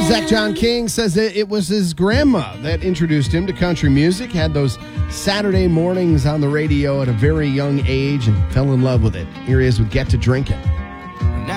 Zach John King says that it was his grandma that introduced him to country music, had those Saturday mornings on the radio at a very young age, and fell in love with it. Here he is with Get to Drinkin'.